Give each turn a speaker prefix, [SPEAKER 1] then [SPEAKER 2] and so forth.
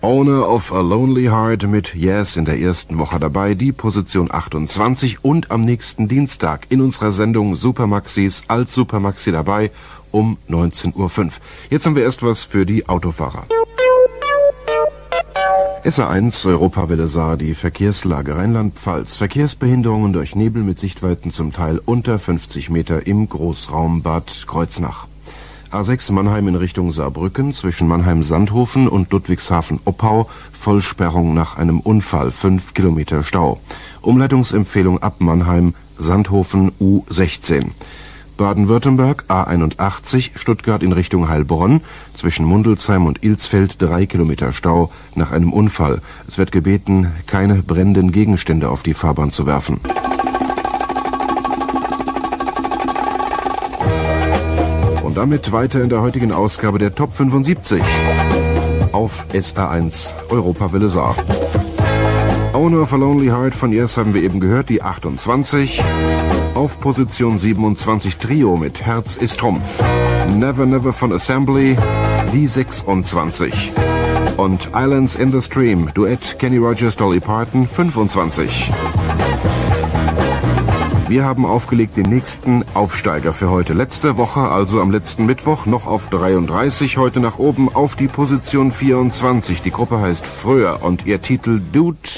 [SPEAKER 1] Owner of a Lonely Heart mit Yes in der ersten Woche dabei, die Position 28 und am nächsten Dienstag in unserer Sendung Supermaxis als Supermaxi dabei um 19:05 Uhr. Jetzt haben wir erst was für die Autofahrer. SA1 Europawelle Saar, die Verkehrslage Rheinland-Pfalz. Verkehrsbehinderungen durch Nebel mit Sichtweiten zum Teil unter 50 Meter im Großraum Bad Kreuznach. A6 Mannheim in Richtung Saarbrücken, zwischen Mannheim-Sandhofen und Ludwigshafen-Oppau, Vollsperrung nach einem Unfall, 5 Kilometer Stau. Umleitungsempfehlung ab Mannheim, Sandhofen U16. Baden-Württemberg A81 Stuttgart in Richtung Heilbronn, zwischen Mundelsheim und Ilsfeld 3 Kilometer Stau nach einem Unfall. Es wird gebeten, keine brennenden Gegenstände auf die Fahrbahn zu werfen. Und damit weiter in der heutigen Ausgabe der Top 75 auf SA1 Europawelle Saar. Owner of a Lonely Heart von Yes haben wir eben gehört, die 28. Auf Position 27 Trio mit Herz ist Trumpf. Never Never von Assembly, die 26. Und Islands in the Stream, Duett Kenny Rogers, Dolly Parton, 25. Wir haben aufgelegt den nächsten Aufsteiger für heute. Letzte Woche, also am letzten Mittwoch, noch auf 33, heute nach oben auf die Position 24. Die Gruppe heißt Fröhr und ihr Titel Dude